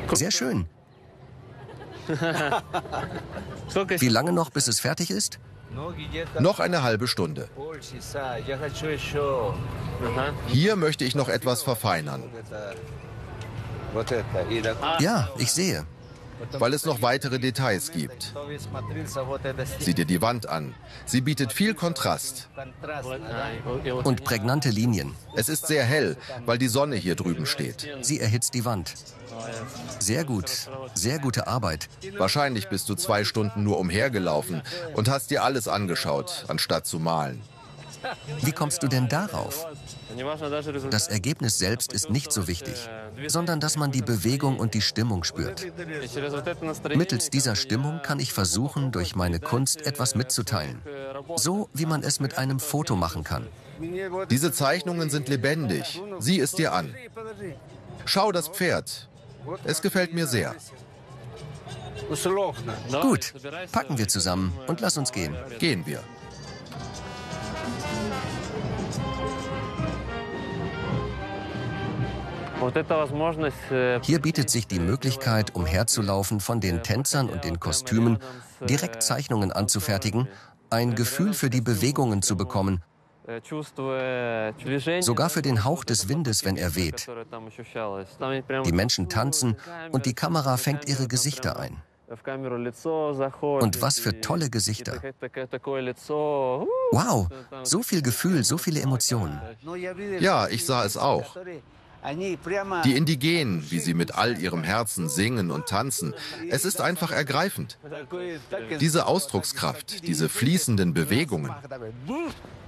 Sehr schön. Wie lange noch, bis es fertig ist? Noch eine halbe Stunde. Hier möchte ich noch etwas verfeinern, Ja, ich sehe. weil es noch weitere Details gibt. Sieh dir die Wand an. Sie bietet viel Kontrast. Und prägnante Linien. Es ist sehr hell, weil die Sonne hier drüben steht. Sie erhitzt die Wand. Sehr gut. Sehr gute Arbeit. Wahrscheinlich bist du 2 Stunden nur umhergelaufen und hast dir alles angeschaut, anstatt zu malen. Wie kommst du denn darauf? Das Ergebnis selbst ist nicht so wichtig, sondern dass man die Bewegung und die Stimmung spürt. Mittels dieser Stimmung kann ich versuchen, durch meine Kunst etwas mitzuteilen. So, wie man es mit einem Foto machen kann. Diese Zeichnungen sind lebendig. Sieh es dir an. Schau das Pferd. Es gefällt mir sehr. Gut, packen wir zusammen und lass uns gehen. Gehen wir. Hier bietet sich die Möglichkeit, umherzulaufen, von den Tänzern und den Kostümen direkt Zeichnungen anzufertigen, ein Gefühl für die Bewegungen zu bekommen, sogar für den Hauch des Windes, wenn er weht. Die Menschen tanzen und die Kamera fängt ihre Gesichter ein. Und was für tolle Gesichter. Wow, so viel Gefühl, so viele Emotionen. Ja, ich sah es auch. Die Indigenen, wie sie mit all ihrem Herzen singen und tanzen, es ist einfach ergreifend. Diese Ausdruckskraft, diese fließenden Bewegungen.